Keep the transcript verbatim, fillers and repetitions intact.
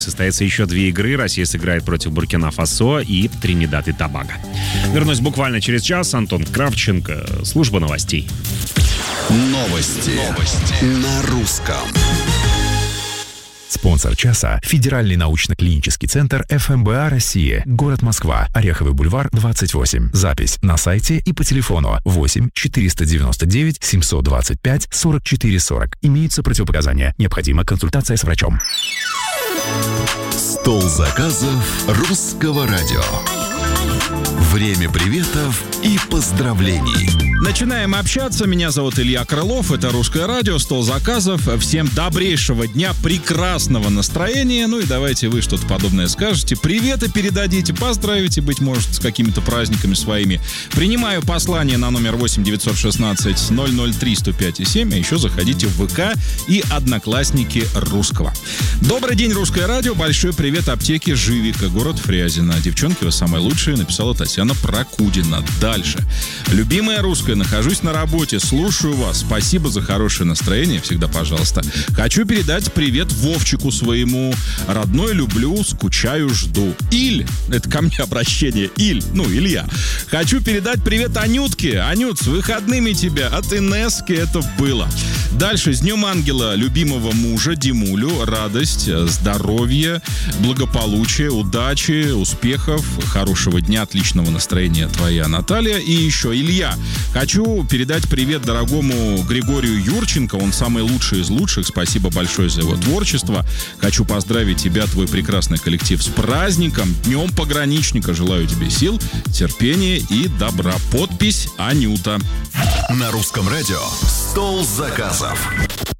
Состоятся еще две игры. Россия сыграет против Буркина-Фасо и Тринидад и Тобаго. Вернусь буквально через час. Антон Кравченко, служба новостей. Новости. Новости. На русском. Спонсор часа – Федеральный научно-клинический центр эф эм бэ а России, город Москва, Ореховый бульвар, двадцать восемь. Запись на сайте и по телефону восемь четыреста девяносто девять семьсот двадцать пять сорок четыре сорок. Имеются противопоказания. Необходима консультация с врачом. Стол заказов русского радио. Время приветов и поздравлений. Начинаем общаться. Меня зовут Илья Крылов. Это «Русское радио», стол заказов. Всем добрейшего дня, прекрасного настроения. Ну и давайте вы что-то подобное скажете. Приветы передадите, поздравите, быть может, с какими-то праздниками своими. Принимаю послание на номер восемь девятьсот шестнадцать ноль ноль три сто пять и семь. А еще заходите в ВК и Одноклассники Русского. Добрый день, «Русское радио». Большой привет аптеке «Живика», город Фрязино. Девчонки, вы самые лучшие, написала Татьяна Прокудина. Дальше. Любимая русская, нахожусь на работе, слушаю вас. Спасибо за хорошее настроение, всегда пожалуйста. Хочу передать привет Вовчику своему. Родной люблю, скучаю, жду. Иль, это ко мне обращение, Иль, ну, Илья. Хочу передать привет Анютке. Анют, с выходными тебя, от Инесски это было. Дальше, с Днем Ангела, любимого мужа Димулю. Радость, здоровья, благополучия, удачи, успехов, хорошего дня, отличного настроения твоя Наталья. И еще Илья. Хочу передать привет дорогому Григорию Юрченко. Он самый лучший из лучших. Спасибо большое за его творчество. Хочу поздравить тебя, твой прекрасный коллектив, с праздником, Днем пограничника. Желаю тебе сил, терпения и добра. Подпись Анюта. На русском радио «Стол заказов».